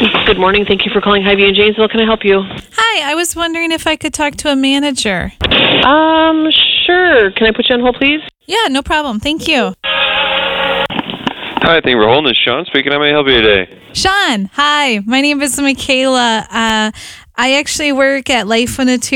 Good morning. Thank you for calling Hy-Vee in Janesville. Can I help you? Hi, I was wondering if I could talk to a manager. Sure. Can I put you on hold, please? Yeah, no problem. Thank you. Hi, thank you for holding. This is Sean speaking. How may I help you today? Sean, hi. My name is Michaela. I actually work at Life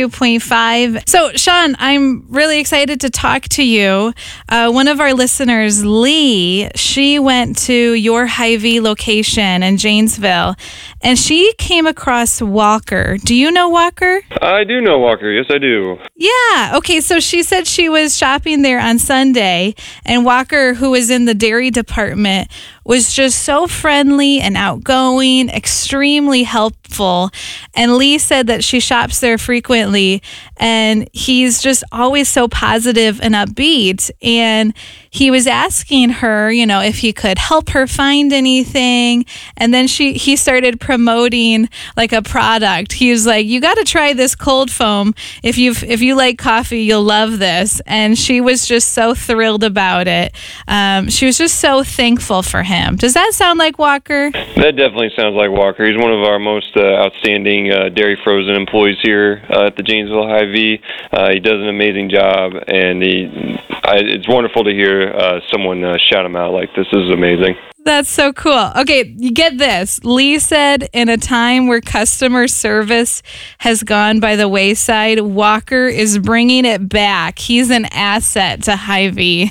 102.5. So, Sean, I'm really excited to talk to you. One of our listeners, Lee, she went to your Hy-Vee location in Janesville, and she came across Walker. Do you know Walker? I do know Walker. Yes, I do. Yeah. Okay. So she said she was shopping there on Sunday, and Walker, who was in the dairy department, was just so friendly and outgoing, extremely helpful. And Lee said that she shops there frequently, and he's just always so positive and upbeat. And he was asking her, if he could help her find anything. And then he started promoting like a product. He was like, "You got to try this cold foam. If you like coffee, you'll love this." And she was just so thrilled about it. She was just so thankful for him. Does that sound like Walker? That definitely sounds like Walker. He's one of our most outstanding dairy frozen employees here at the Janesville Hy-Vee. He does an amazing job, and it's wonderful to hear someone shout him out like this. This is amazing. That's so cool. Okay, you get this. Lee said in a time where customer service has gone by the wayside, Walker is bringing it back. He's an asset to Hy-Vee.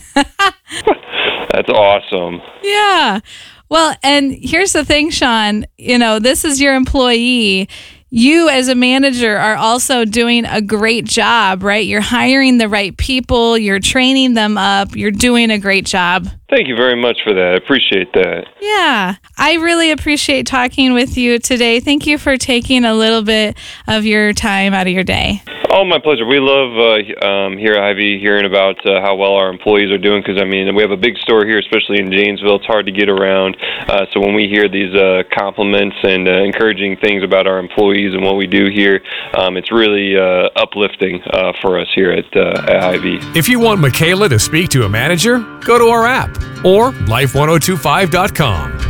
That's awesome. Yeah. Well, and here's the thing, Sean. This is your employee. You as a manager are also doing a great job, right? You're hiring the right people. You're training them up. You're doing a great job. Thank you very much for that. I appreciate that. Yeah, I really appreciate talking with you today. Thank you for taking a little bit of your time out of your day. Oh, my pleasure. We love here at Hy-Vee hearing about how well our employees are doing because, we have a big store here, especially in Janesville. It's hard to get around. So when we hear these compliments and encouraging things about our employees and what we do here, it's really uplifting for us here at Hy-Vee. If you want Michaela to speak to a manager, go to our app or life1025.com.